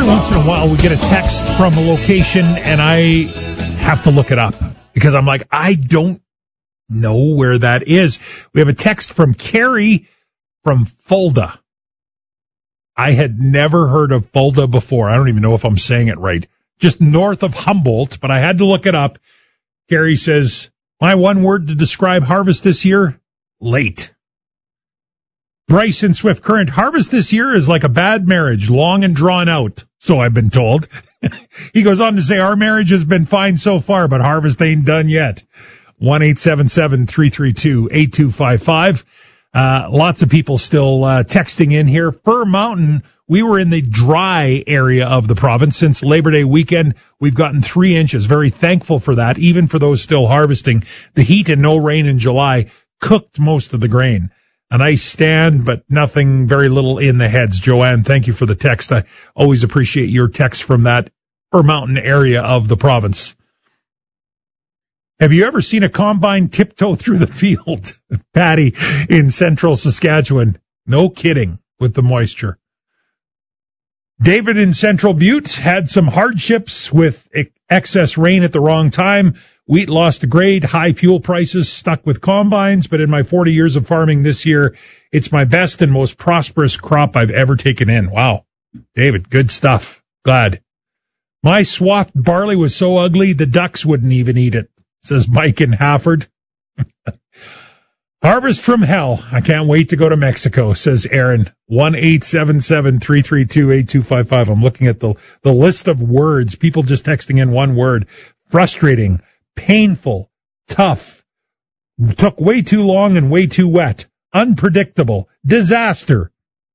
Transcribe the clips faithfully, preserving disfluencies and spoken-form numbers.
once in a while we get a text from a location and I have to look it up because I'm like, I don't know where that is. We have a text from Carrie from Fulda. I had never heard of Fulda before. I don't even know if I'm saying it right. Just north of Humboldt, but I had to look it up. Carrie says, my one word to describe harvest this year, late. Bryce in Swift Current, harvest this year is like a bad marriage, long and drawn out, so I've been told. He goes on to say, our marriage has been fine so far, but harvest ain't done yet. one eight seven seven, three three two, eight two five five. Uh, lots of people still uh, texting in here. Fir Mountain, we were in the dry area of the province. Since Labor Day weekend, we've gotten three inches. Very thankful for that, even for those still harvesting. The heat and no rain in July cooked most of the grain. A nice stand, but nothing, very little in the heads. Joanne, thank you for the text. I always appreciate your text from that Fir Mountain area of the province. Have you ever seen a combine tiptoe through the field? Patty in central Saskatchewan. No kidding with the moisture. David in Central Butte had some hardships with excess rain at the wrong time. Wheat lost a grade, high fuel prices, stuck with combines, but in my forty years of farming this year, it's my best and most prosperous crop I've ever taken in. Wow. David, good stuff. Glad. My swathed barley was so ugly, the ducks wouldn't even eat it, says Mike in Hafford. Harvest from hell. I can't wait to go to Mexico, says Aaron. one eight seven seven, three three two, eight two five five. I'm looking at the, the list of words. People just texting in one word. Frustrating, painful, tough, took way too long and way too wet, unpredictable, disaster.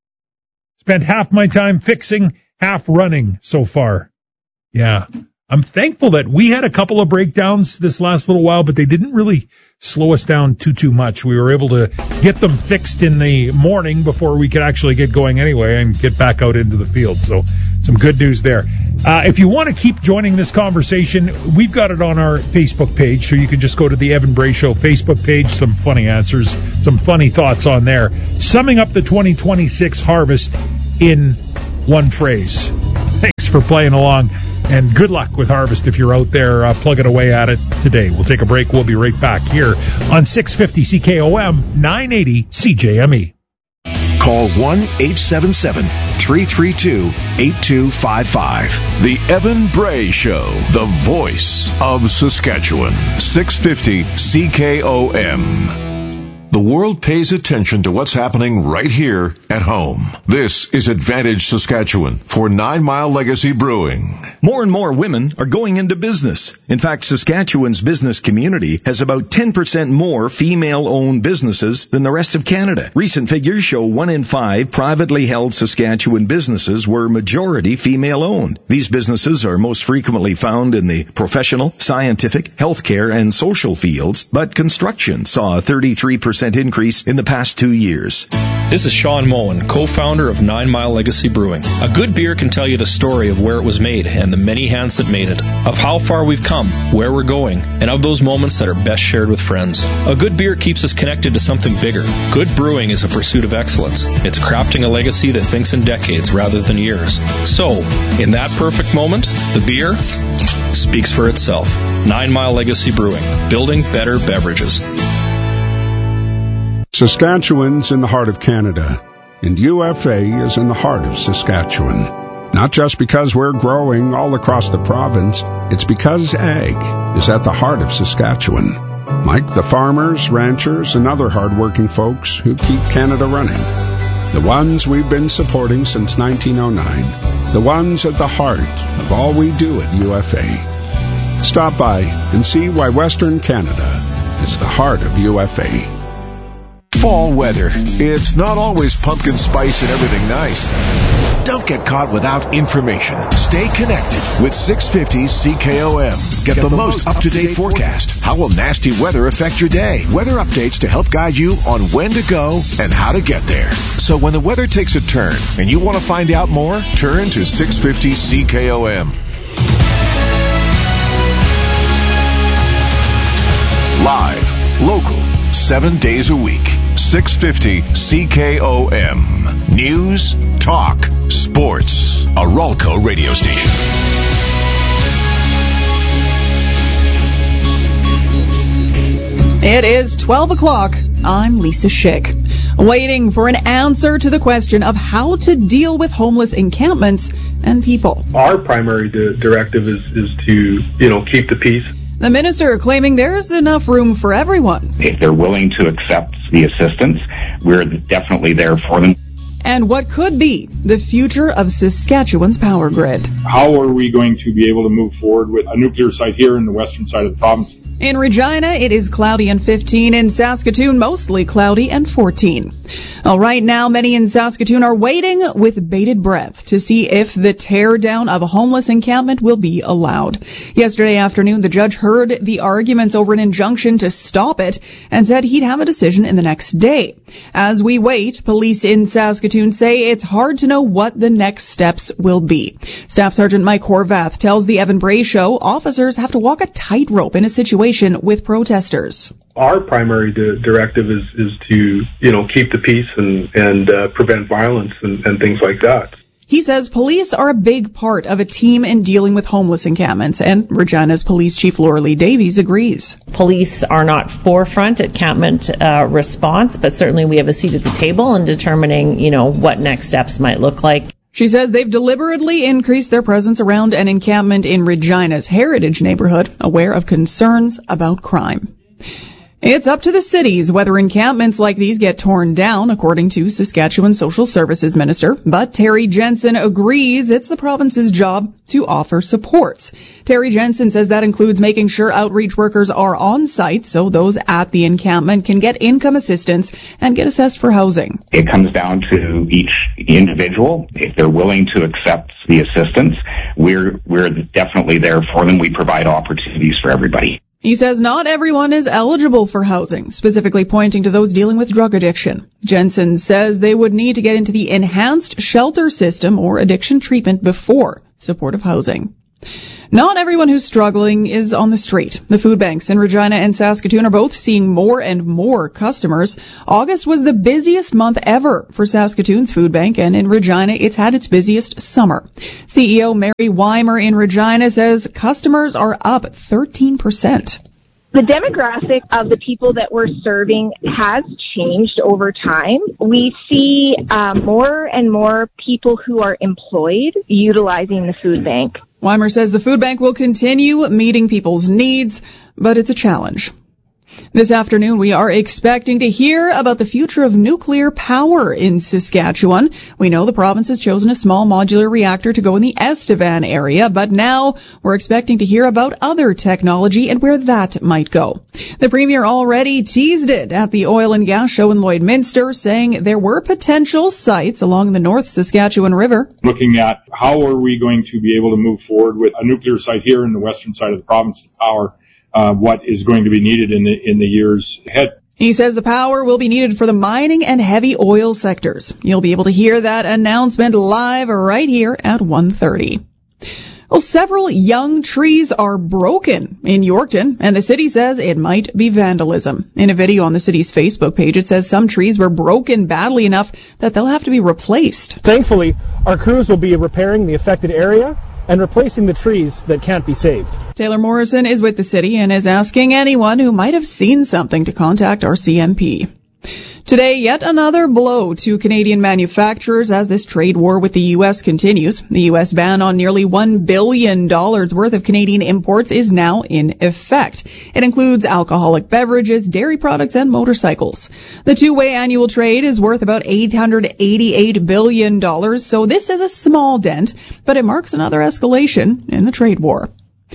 Spent half my time fixing, half running so far. Yeah. I'm thankful that we had a couple of breakdowns this last little while, but they didn't really slow us down too, too much. We were able to get them fixed in the morning before we could actually get going anyway and get back out into the field. So some good news there. Uh, if you want to keep joining this conversation, we've got it on our Facebook page, so you can just go to the Evan Bray Show Facebook page. Some funny answers, some funny thoughts on there. Summing up the twenty twenty-six harvest in one phrase. Thanks for playing along. And good luck with harvest if you're out there uh, plugging away at it today. We'll take a break. We'll be right back here on six fifty C K O M, nine eighty C J M E. Call one eight seven seven, three three two, eight two five five. The Evan Bray Show, the voice of Saskatchewan. six fifty C K O M. The world pays attention to what's happening right here at home. This is Advantage Saskatchewan for Nine Mile Legacy Brewing. More and more women are going into business. In fact, Saskatchewan's business community has about ten percent more female-owned businesses than the rest of Canada. Recent figures show one in five privately held Saskatchewan businesses were majority female-owned. These businesses are most frequently found in the professional, scientific, healthcare, and social fields, but construction saw a thirty-three percent increase in the past two years. This is Sean Moen, co-founder of Nine Mile Legacy Brewing. A good beer can tell you the story of where it was made and the many hands that made it, of how far we've come, where we're going, and of those moments that are best shared with friends. A good beer keeps us connected to something bigger. Good brewing is a pursuit of excellence. It's crafting a legacy that thinks in decades rather than years. So, in that perfect moment, the beer speaks for itself. Nine Mile Legacy Brewing, building better beverages. Saskatchewan's in the heart of Canada, and U F A is in the heart of Saskatchewan. Not just because we're growing all across the province, it's because ag is at the heart of Saskatchewan. Like the farmers, ranchers, and other hardworking folks who keep Canada running. The ones we've been supporting since nineteen oh nine. The ones at the heart of all we do at U F A. Stop by and see why Western Canada is the heart of U F A. Fall weather. It's not always pumpkin spice and everything nice. Don't get caught without information. Stay connected with six fifty C K O M. Get, Get the, the most up-to-date forecast. How will nasty weather affect your day? Weather updates to help guide you on when to go and how to get there. So when the weather takes a turn and you want to find out more, turn to six fifty C K O M. Live, local, seven days a week. six fifty C K O M. News, talk, sports. A Ralco radio station. It is twelve o'clock. I'm Lisa Schick, waiting for an answer to the question of how to deal with homeless encampments and people. Our primary di- directive is, is to, you know, keep the peace. The minister claiming there's enough room for everyone. If they're willing to accept the assistance, we're definitely there for them. And what could be the future of Saskatchewan's power grid. How are we going to be able to move forward with a nuclear site here in the western side of the province? In Regina, it is cloudy and fifteen. In Saskatoon, mostly cloudy and fourteen. Well, right now, many in Saskatoon are waiting with bated breath to see if the tear down of a homeless encampment will be allowed. Yesterday afternoon, the judge heard the arguments over an injunction to stop it and said he'd have a decision in the next day. As we wait, police in Saskatoon say it's hard to know what the next steps will be. Staff Sergeant Mike Horvath tells the Evan Bray Show officers have to walk a tightrope in a situation with protesters. Our primary di- directive is, is to, you know, keep the peace and, and uh, prevent violence and, and things like that. He says police are a big part of a team in dealing with homeless encampments, and Regina's Police Chief Laura Lee Davies agrees. Police are not forefront encampment uh, response, but certainly we have a seat at the table in determining, you know, what next steps might look like. She says they've deliberately increased their presence around an encampment in Regina's Heritage neighborhood, aware of concerns about crime. It's up to the cities whether encampments like these get torn down, according to Saskatchewan Social Services Minister. But Terry Jensen agrees it's the province's job to offer supports. Terry Jensen says that includes making sure outreach workers are on site so those at the encampment can get income assistance and get assessed for housing. It comes down to each individual. If they're willing to accept the assistance, we're we're definitely there for them. We provide opportunities for everybody. He says not everyone is eligible for housing, specifically pointing to those dealing with drug addiction. Jensen says they would need to get into the enhanced shelter system or addiction treatment before supportive housing. Not everyone who's struggling is on the street. The food banks in Regina and Saskatoon are both seeing more and more customers. August was the busiest month ever for Saskatoon's food bank, and in Regina, it's had its busiest summer. C E O Mary Weimer in Regina says customers are up thirteen percent. The demographic of the people that we're serving has changed over time. We see uh, more and more people who are employed utilizing the food bank. Weimer says the food bank will continue meeting people's needs, but it's a challenge. This afternoon, we are expecting to hear about the future of nuclear power in Saskatchewan. We know the province has chosen a small modular reactor to go in the Estevan area, but now we're expecting to hear about other technology and where that might go. The Premier already teased it at the Oil and Gas Show in Lloydminster, saying there were potential sites along the North Saskatchewan River. Looking at how are we going to be able to move forward with a nuclear site here in the western side of the province to power Uh, what is going to be needed in the in the years ahead. He says the power will be needed for the mining and heavy oil sectors. You'll be able to hear that announcement live right here at one thirty. Well, several young trees are broken in Yorkton, and the city says it might be vandalism. In a video on the city's Facebook page, it says some trees were broken badly enough that they'll have to be replaced. Thankfully, our crews will be repairing the affected area and replacing the trees that can't be saved. Taylor Morrison is with the city and is asking anyone who might have seen something to contact our C M P. Today, yet another blow to Canadian manufacturers as this trade war with the U S continues. The U S ban on nearly one billion dollars worth of Canadian imports is now in effect. It includes alcoholic beverages, dairy products, and motorcycles. The two-way annual trade is worth about eight hundred eighty-eight billion dollars, so this is a small dent, but it marks another escalation in the trade war.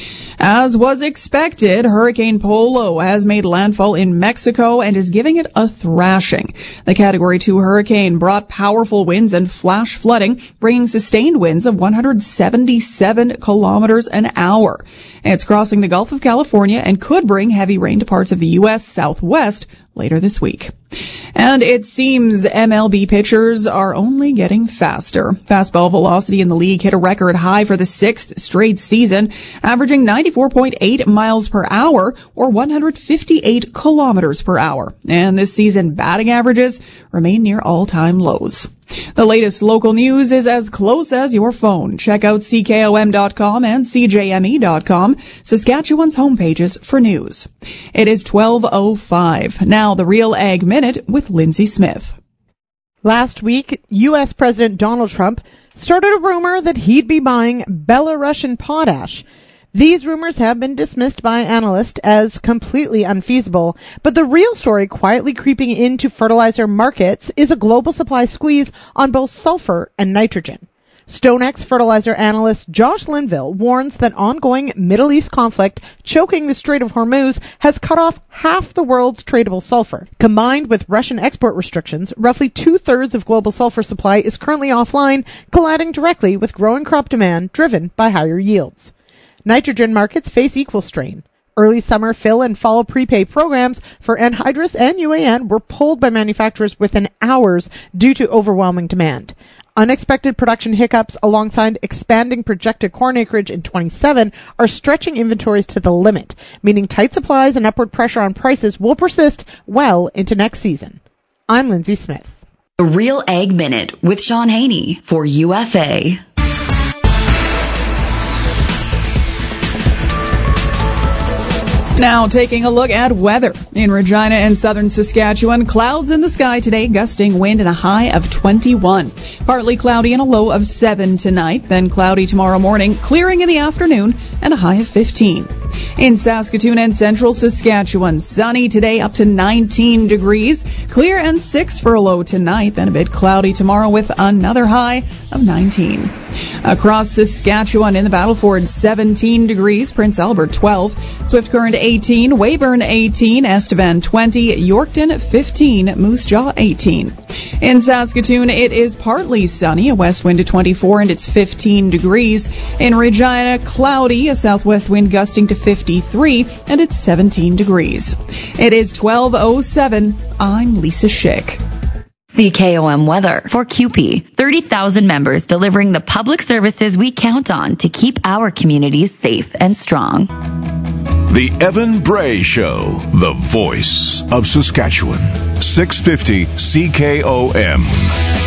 As was expected, Hurricane Polo has made landfall in Mexico and is giving it a thrashing. The Category two hurricane brought powerful winds and flash flooding, bringing sustained winds of one hundred seventy-seven kilometers an hour. It's crossing the Gulf of California and could bring heavy rain to parts of the U S Southwest later this week. And it seems M L B pitchers are only getting faster. Fastball velocity in the league hit a record high for the sixth straight season, averaging ninety-four point eight miles per hour or one hundred fifty-eight kilometers per hour. And this season, batting averages remain near all-time lows. The latest local news is as close as your phone. Check out C K O M dot com and C J M E dot com, Saskatchewan's homepages for news. It is twelve oh five. Now the Real Ag Minute with Lindsay Smith. Last week, U S President Donald Trump started a rumor that he'd be buying Belarusian potash. These rumors have been dismissed by analysts as completely unfeasible, but the real story quietly creeping into fertilizer markets is a global supply squeeze on both sulfur and nitrogen. StoneX fertilizer analyst Josh Linville warns that ongoing Middle East conflict choking the Strait of Hormuz has cut off half the world's tradable sulfur. Combined with Russian export restrictions, roughly two-thirds of global sulfur supply is currently offline, colliding directly with growing crop demand driven by higher yields. Nitrogen markets face equal strain. Early summer fill and fall prepay programs for anhydrous and U A N were pulled by manufacturers within hours due to overwhelming demand. Unexpected production hiccups alongside expanding projected corn acreage in twenty-seven are stretching inventories to the limit, meaning tight supplies and upward pressure on prices will persist well into next season. I'm Lindsay Smith. The Real Ag Minute with Sean Haney for U F A. Now taking a look at weather. In Regina and southern Saskatchewan, clouds in the sky today, gusting wind and a high of twenty-one. Partly cloudy and a low of seven tonight, then cloudy tomorrow morning, clearing in the afternoon and a high of fifteen. In Saskatoon and central Saskatchewan, sunny today up to nineteen degrees, clear and six for a low tonight, then a bit cloudy tomorrow with another high of nineteen. Across Saskatchewan in the Battleford, seventeen degrees, Prince Albert twelve, Swift Current eighteen, Weyburn eighteen, Estevan twenty, Yorkton fifteen, Moose Jaw eighteen. In Saskatoon, it is partly sunny, a west wind of twenty-four, and it's fifteen degrees. In Regina, cloudy, a southwest wind gusting to fifty-three, and it's seventeen degrees. It is twelve oh seven. I'm Lisa Schick. C K O M weather for C U P E. thirty thousand members delivering the public services we count on to keep our communities safe and strong. The Evan Bray Show, the voice of Saskatchewan. six fifty C K O M.